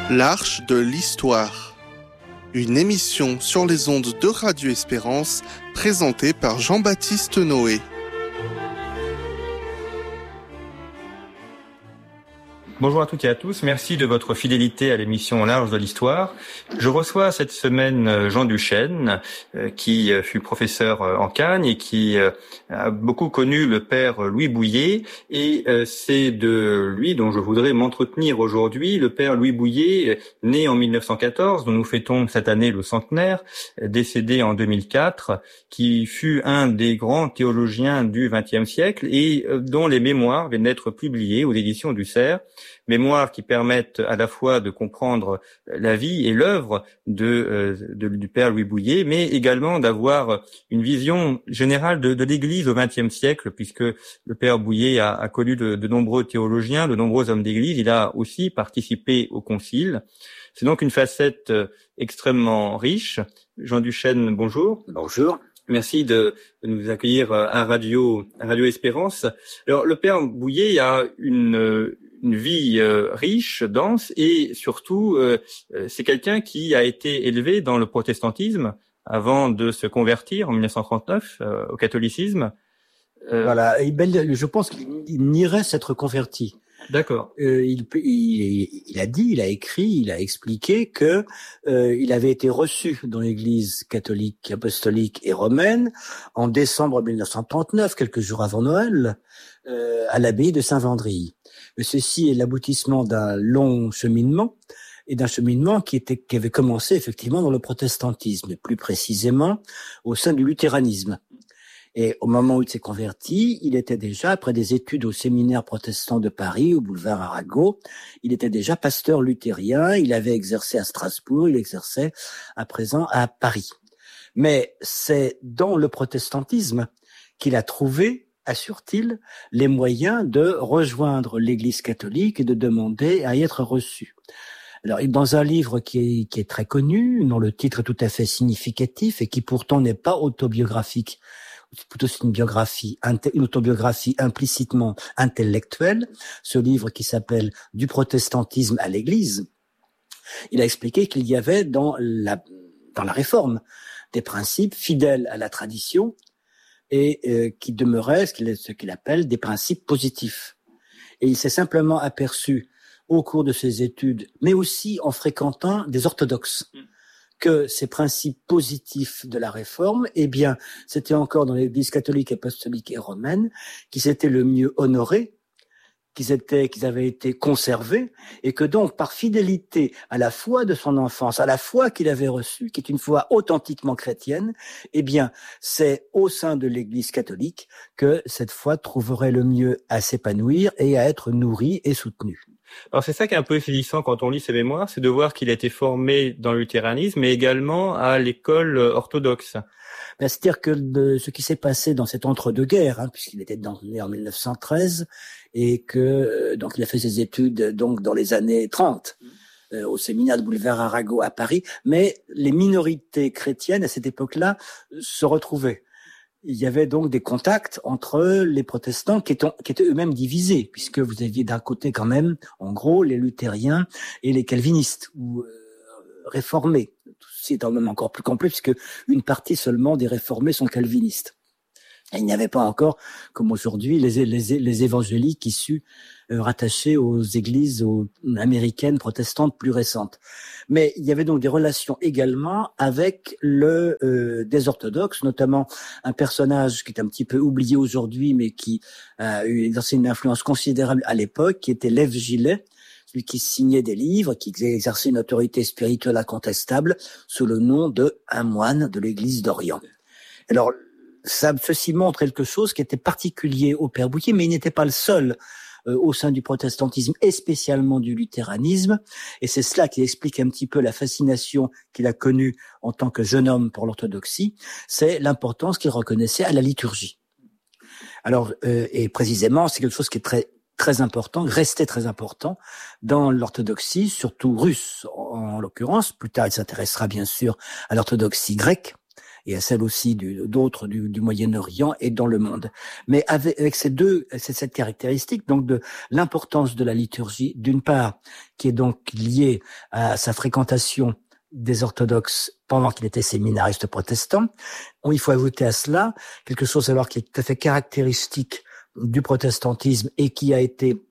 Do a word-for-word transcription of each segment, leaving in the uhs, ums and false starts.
L'Arche de l'Histoire. Une émission sur les ondes de Radio Espérance, présentée par Jean-Baptiste Noé. Bonjour à toutes et à tous, merci de votre fidélité à l'émission L'Arche de l'Histoire. Je reçois cette semaine Jean Duchesne, qui fut professeur en Cagne et qui a beaucoup connu le père Louis Bouillet. Et c'est de lui dont je voudrais m'entretenir aujourd'hui. Le père Louis Bouillet, né en mille neuf cent quatorze, dont nous fêtons cette année le centenaire, décédé en deux mille quatre, qui fut un des grands théologiens du vingtième siècle et dont les mémoires viennent d'être publiées aux éditions du Cerf. Mémoires qui permettent à la fois de comprendre la vie et l'œuvre de, euh, de du père Louis Bouillet, mais également d'avoir une vision générale de, de l'Église au vingtième siècle, puisque le père Bouillet a, a connu de, de nombreux théologiens, de nombreux hommes d'Église. Il a aussi participé au Concile. C'est donc une facette extrêmement riche. Jean Duchesne, bonjour. Bonjour. Merci de, de nous accueillir à Radio, à Radio Espérance. Alors, le père Bouillet a une une vie euh, riche, dense, et surtout, euh, c'est quelqu'un qui a été élevé dans le protestantisme avant de se convertir en mille neuf cent trente-neuf euh, au catholicisme. Euh... Voilà, et ben, je pense qu'il nierait s'être converti. D'accord. Euh, il, il, il a dit, il a écrit, il a expliqué que euh, il avait été reçu dans l'Église catholique, apostolique et romaine en décembre mille neuf cent trente-neuf, quelques jours avant Noël, euh, à l'abbaye de Saint-Vendry. Mais ceci est l'aboutissement d'un long cheminement et d'un cheminement qui était qui avait commencé effectivement dans le protestantisme, plus précisément au sein du luthéranisme. Et au moment où il s'est converti, il était déjà, après des études au séminaire protestant de Paris, au boulevard Arago, il était déjà pasteur luthérien, il avait exercé à Strasbourg, il exerçait à présent à Paris. Mais c'est dans le protestantisme qu'il a trouvé, assure-t-il, les moyens de rejoindre l'Église catholique et de demander à y être reçu. Alors, dans un livre qui est, qui est très connu, dont le titre est tout à fait significatif et qui pourtant n'est pas autobiographique, c'est plutôt une biographie, une autobiographie implicitement intellectuelle, ce livre qui s'appelle « Du protestantisme à l'Église », il a expliqué qu'il y avait dans la, dans la Réforme des principes fidèles à la tradition et euh, qui demeuraient ce qu'il, ce qu'il appelle des principes positifs. Et il s'est simplement aperçu au cours de ses études, mais aussi en fréquentant des orthodoxes, que ces principes positifs de la Réforme, eh bien, c'était encore dans l'Église catholique, apostolique et romaine, qui s'étaient le mieux honorés, qu'ils étaient, qu'ils avaient été conservés, et que donc, par fidélité à la foi de son enfance, à la foi qu'il avait reçue, qui est une foi authentiquement chrétienne, eh bien, c'est au sein de l'Église catholique que cette foi trouverait le mieux à s'épanouir et à être nourrie et soutenue. Alors c'est ça qui est un peu saisissant quand on lit ses mémoires, c'est de voir qu'il a été formé dans le luthéranisme, mais également à l'école orthodoxe. Ben, c'est-à-dire que de, ce qui s'est passé dans cet entre-deux-guerres, hein, puisqu'il était dans, né en mille neuf cent treize, et que donc il a fait ses études donc dans les années trente euh, au séminaire de boulevard Arago à Paris, mais les minorités chrétiennes à cette époque-là se retrouvaient. Il y avait donc des contacts entre les protestants qui étaient, qui étaient eux-mêmes divisés, puisque vous aviez d'un côté quand même, en gros, les luthériens et les calvinistes, ou euh, réformés. C'est quand même encore plus complexe, puisque une partie seulement des réformés sont calvinistes. Et il n'y avait pas encore, comme aujourd'hui, les, les, les évangéliques issus euh, rattachés aux églises aux, américaines protestantes plus récentes. Mais il y avait donc des relations également avec le euh, des orthodoxes, notamment un personnage qui est un petit peu oublié aujourd'hui, mais qui a eu exercé une influence considérable à l'époque, qui était Lev Gillet, celui qui signait des livres, qui exerçait une autorité spirituelle incontestable sous le nom de un moine de l'Église d'Orient. Alors, ça, ceci montre quelque chose qui était particulier au père Bouillet, mais il n'était pas le seul euh, au sein du protestantisme et spécialement du luthéranisme. Et c'est cela qui explique un petit peu la fascination qu'il a connue en tant que jeune homme pour l'orthodoxie, c'est l'importance qu'il reconnaissait à la liturgie. Alors, euh, et précisément, c'est quelque chose qui est très très important, restait très important dans l'orthodoxie, surtout russe en, en l'occurrence. Plus tard, il s'intéressera bien sûr à l'orthodoxie grecque, et à celle aussi du, d'autres du, du Moyen-Orient et dans le monde. Mais avec, avec ces deux, cette, cette caractéristique, donc de l'importance de la liturgie, d'une part, qui est donc liée à sa fréquentation des orthodoxes pendant qu'il était séminariste protestant. Il faut ajouter à cela quelque chose alors qui est tout à fait caractéristique du protestantisme et qui a été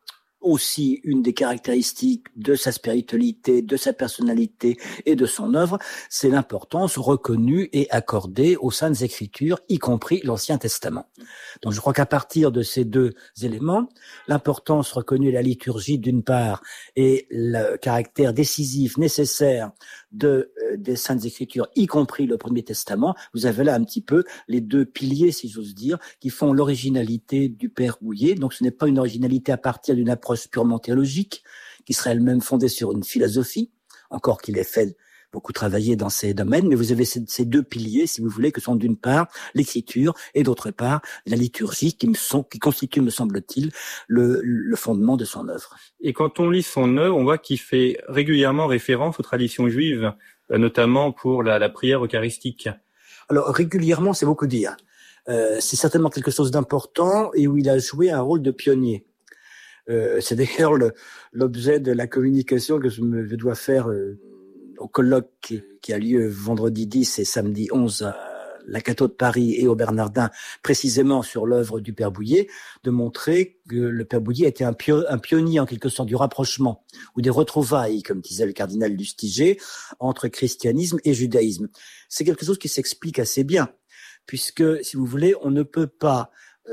aussi une des caractéristiques de sa spiritualité, de sa personnalité et de son œuvre, c'est l'importance reconnue et accordée aux Saintes Écritures, y compris l'Ancien Testament. Donc je crois qu'à partir de ces deux éléments, l'importance reconnue de la liturgie d'une part et le caractère décisif nécessaire de euh, des Saintes Écritures, y compris le Premier Testament, vous avez là un petit peu les deux piliers, si j'ose dire, qui font l'originalité du Père Bouyer. Donc ce n'est pas une originalité à partir d'une approche purement théologique, qui serait elle-même fondée sur une philosophie, encore qu'il ait fait beaucoup travaillé dans ces domaines, mais vous avez ces, ces deux piliers, si vous voulez, que sont d'une part l'écriture et d'autre part la liturgie, qui me sont, qui constituent, me semble-t-il, le, le fondement de son œuvre. Et quand on lit son œuvre, on voit qu'il fait régulièrement référence aux traditions juives, notamment pour la, la prière eucharistique. Alors régulièrement, c'est beaucoup dire. Euh, c'est certainement quelque chose d'important et où il a joué un rôle de pionnier. Euh, c'est d'ailleurs le, l'objet de la communication que je, me, je dois faire euh, au colloque qui, qui a lieu vendredi dix et samedi onze à la Catho de Paris et au Bernardin, précisément sur l'œuvre du Père Bouyer, de montrer que le Père Bouyer était un, pio, un pionnier en quelque sorte du rapprochement ou des retrouvailles, comme disait le cardinal Lustiger, entre christianisme et judaïsme. C'est quelque chose qui s'explique assez bien, puisque, si vous voulez, on ne peut pas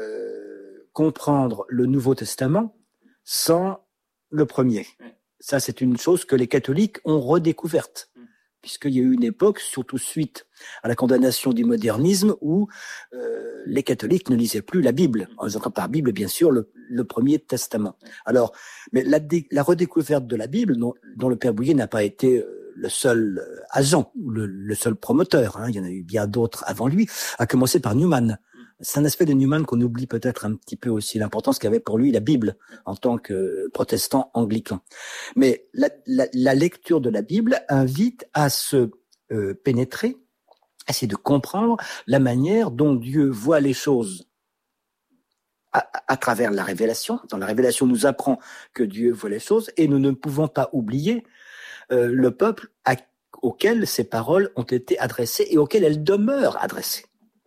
euh, comprendre le Nouveau Testament sans le premier. Ça, c'est une chose que les catholiques ont redécouverte, puisqu'il y a eu une époque, surtout suite à la condamnation du modernisme, où euh, les catholiques ne lisaient plus la Bible. On entend par Bible, bien sûr, le, le Premier Testament. Alors, mais la, dé, la redécouverte de la Bible, dont, dont le Père Bouyer n'a pas été euh, le seul agent, le, le seul promoteur, hein, il y en a eu bien d'autres avant lui, à commencer par Newman. C'est un aspect de Newman qu'on oublie peut-être un petit peu aussi, l'importance qu'avait pour lui la Bible en tant que protestant anglican. Mais la, la, la lecture de la Bible invite à se euh, pénétrer, à essayer de comprendre la manière dont Dieu voit les choses à, à travers la révélation. Dans la révélation, nous apprend que Dieu voit les choses et nous ne pouvons pas oublier euh, le peuple à, auquel ces paroles ont été adressées et auquel elles demeurent adressées.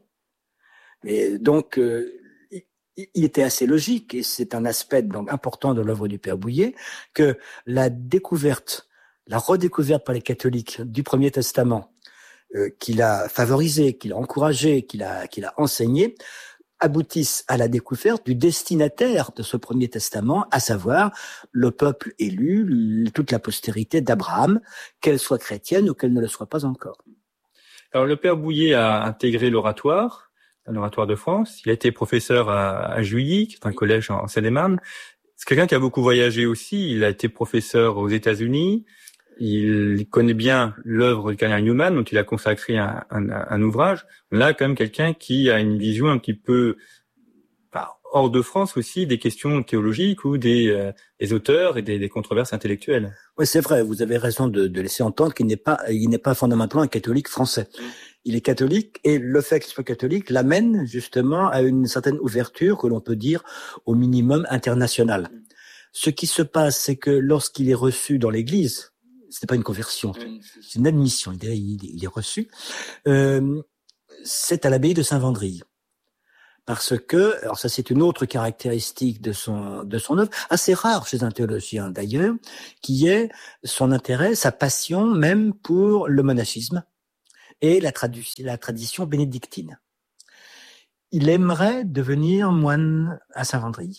Et donc, euh, il était assez logique, et c'est un aspect donc important de l'œuvre du Père Bouyer, que la découverte, la redécouverte par les catholiques du Premier Testament, euh, qu'il a favorisé, qu'il a encouragé, qu'il a, qu'il a enseigné, aboutissent à la découverte du destinataire de ce Premier Testament, à savoir le peuple élu, toute la postérité d'Abraham, qu'elle soit chrétienne ou qu'elle ne le soit pas encore. Alors, le Père Bouyer a intégré l'oratoire, l'oratoire de France. Il a été professeur à, à Juilly, qui est un collège en, en Seine-et-Marne. C'est quelqu'un qui a beaucoup voyagé aussi. Il a été professeur aux États-Unis. Il connaît bien l'œuvre du cardinal Newman, dont il a consacré un, un, un ouvrage. Là, quand même, quelqu'un qui a une vision un petit peu, enfin, hors de France aussi, des questions théologiques ou des, euh, des auteurs et des, des controverses intellectuelles. Oui, c'est vrai. Vous avez raison de, de laisser entendre qu'il n'est pas, il n'est pas fondamentalement un catholique français. Il est catholique et le fait qu'il soit catholique l'amène justement à une certaine ouverture que l'on peut dire au minimum internationale. Ce qui se passe, c'est que lorsqu'il est reçu dans l'Église, c'est pas une conversion, c'est une admission. Il est, il est reçu. Euh, c'est à l'abbaye de Saint-Vendry, parce que, alors ça c'est une autre caractéristique de son de son œuvre, assez rare chez un théologien d'ailleurs, qui est son intérêt, sa passion même pour le monachisme et la, tradu- la tradition bénédictine. Il aimerait devenir moine à Saint-Vendry.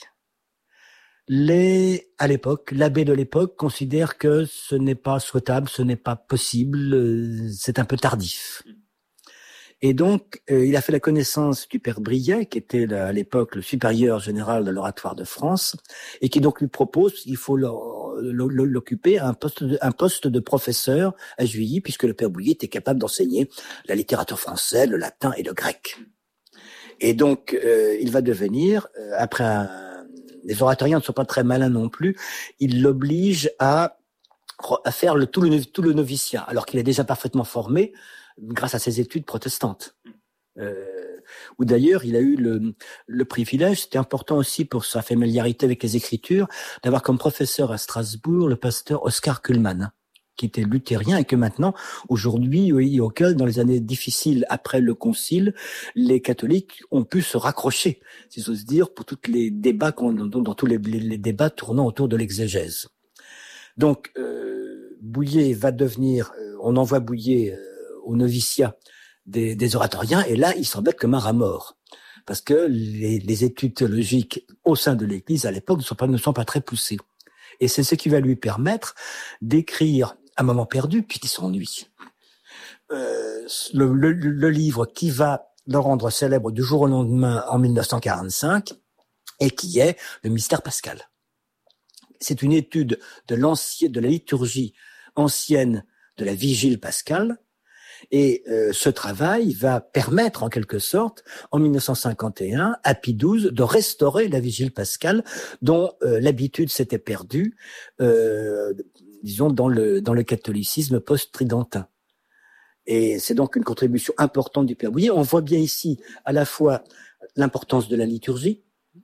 Les, à l'époque, l'abbé de l'époque considère que ce n'est pas souhaitable, ce n'est pas possible, euh, c'est un peu tardif. Et donc, euh, il a fait la connaissance du père Briet, qui était là, à l'époque le supérieur général de l'Oratoire de France, et qui donc lui propose qu'il faut l'occuper à un poste, de, un poste de professeur à Juilly, puisque le père Bouyer était capable d'enseigner la littérature française, le latin et le grec. Et donc, euh, il va devenir, euh, après un, les oratoriens ne sont pas très malins non plus, il l'oblige à, à faire le, tout, le, tout le noviciat, alors qu'il est déjà parfaitement formé. grâce à ses études protestantes. Euh, où d'ailleurs il a eu le, le privilège, c'était important aussi pour sa familiarité avec les Écritures, d'avoir comme professeur à Strasbourg le pasteur Oscar Kuhlmann, qui était luthérien et que maintenant, aujourd'hui, oui, auquel dans les années difficiles après le Concile, les catholiques ont pu se raccrocher, si j'ose dire, pour tous les débats, qu'on, dans, dans tous les, les, les débats tournant autour de l'exégèse. Donc, euh, Bouillet va devenir, euh, on envoie Bouillet euh, au noviciat des, des oratoriens, et là, il s'embête comme un rat mort, parce que les, les études théologiques au sein de l'Église à l'époque ne sont pas, ne sont pas très poussées. Et c'est ce qui va lui permettre d'écrire Un moment perdu, puisqu'il s'ennuie. Euh, le, le, le livre qui va le rendre célèbre du jour au lendemain en mille neuf cent quarante-cinq, et qui est le Mystère pascal. C'est une étude de l'ancien, de la liturgie ancienne de la Vigile pascale, et euh, ce travail va permettre en quelque sorte, en mille neuf cent cinquante et un, à Pie douze, de restaurer la Vigile pascale dont euh, l'habitude s'était perdue, euh, disons, dans le, dans le catholicisme post-tridentin. Et c'est donc une contribution importante du Père Bouillet. On voit bien ici à la fois l'importance de la liturgie,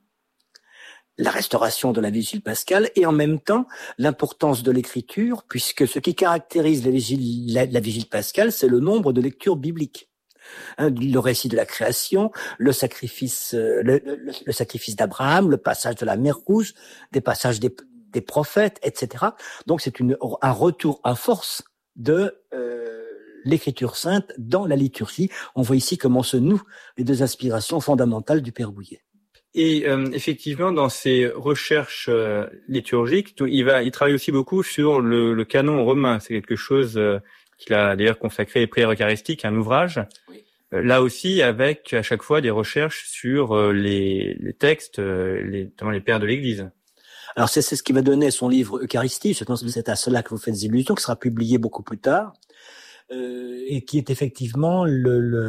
la restauration de la Vigile pascale, et en même temps l'importance de l'écriture, puisque ce qui caractérise la Vigile, la, la Vigile pascale, c'est le nombre de lectures bibliques. Hein, le récit de la création, le sacrifice, le, le, le sacrifice d'Abraham, le passage de la mer Rouge, des passages des, des prophètes, et cetera. Donc c'est une, un retour à force de euh, l'écriture sainte dans la liturgie. On voit ici comment se nouent les deux inspirations fondamentales du Père Bouillet. Et euh, effectivement, dans ses recherches euh, liturgiques, il va, il travaille aussi beaucoup sur le, le canon romain. C'est quelque chose euh, qu'il a d'ailleurs consacré les prières eucharistiques, un ouvrage. Oui. Euh, là aussi, avec à chaque fois des recherches sur euh, les, les textes, euh, les, notamment les pères de l'Église. Alors c'est, c'est ce qui va donner son livre Eucharistie. Je pense que c'est à cela que vous faites illusion, qui sera publié beaucoup plus tard, euh, et qui est effectivement le, le,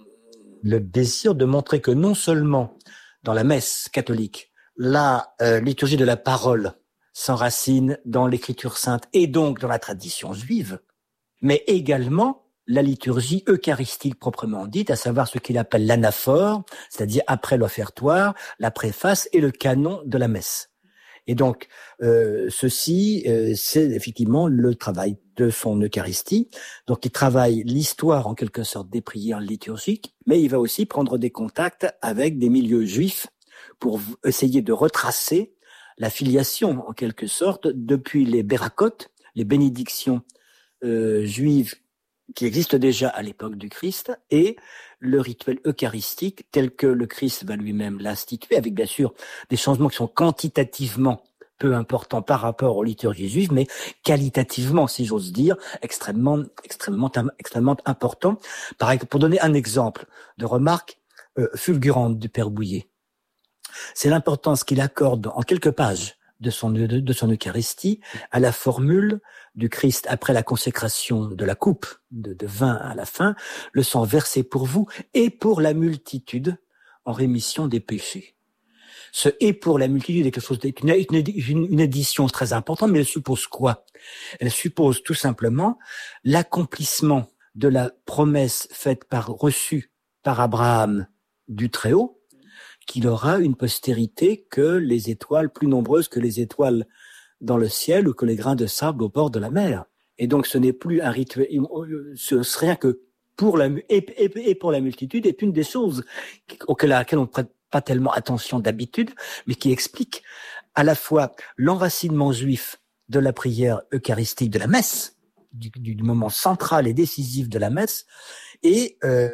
le désir de montrer que non seulement dans la messe catholique, la euh, liturgie de la parole s'enracine dans l'écriture sainte et donc dans la tradition juive, mais également la liturgie eucharistique proprement dite, à savoir ce qu'il appelle l'anaphore, c'est-à-dire après l'offertoire, la préface et le canon de la messe. Et donc, euh, ceci, euh, c'est effectivement le travail de son Eucharistie. Donc, il travaille l'histoire, en quelque sorte, des prières liturgiques, mais il va aussi prendre des contacts avec des milieux juifs pour essayer de retracer la filiation, en quelque sorte, depuis les bérakot, les bénédictions euh, juives qui existent déjà à l'époque du Christ, et le rituel eucharistique tel que le Christ va lui-même l'instituer, avec bien sûr des changements qui sont quantitativement peu importants par rapport aux liturgies juives, mais qualitativement, si j'ose dire, extrêmement, extrêmement, extrêmement importants. Par exemple, pour donner un exemple de remarque euh, fulgurante du Père Bouillet, c'est l'importance qu'il accorde en quelques pages de son, de, de son Eucharistie à la formule du Christ après la consécration de la coupe de, de vin à la fin, le sang versé pour vous et pour la multitude en rémission des péchés. Ce « et pour la multitude » est quelque chose, une, une, une édition très importante, mais elle suppose quoi? Elle suppose tout simplement l'accomplissement de la promesse faite par, reçue par Abraham du Très-Haut, qu'il aura une postérité que les étoiles, plus nombreuses que les étoiles dans le ciel ou que les grains de sable au bord de la mer. Et donc ce n'est plus un rituel, ce serait rien que pour la, et, et, et pour la multitude est une des choses auxquelles, à laquelle on ne prête pas tellement attention d'habitude, mais qui explique à la fois l'enracinement juif de la prière eucharistique de la messe, du, du moment central et décisif de la messe, et euh,